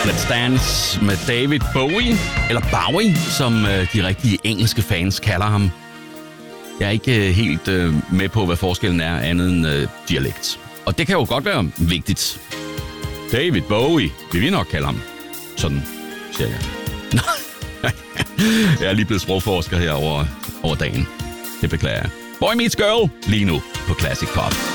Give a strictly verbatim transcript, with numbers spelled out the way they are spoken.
Let's Dance med David Bowie, eller Bowie, som øh, de rigtige engelske fans kalder ham. Jeg er ikke øh, helt øh, med på, hvad forskellen er andet end øh, dialekt. Og det kan jo godt være vigtigt. David Bowie, vil vi nok kalde ham. Sådan, siger jeg. Jeg er lige blevet sprogforsker her over, over dagen. Det beklager jeg. Boy Meets Girl, lige nu på Classic Pop.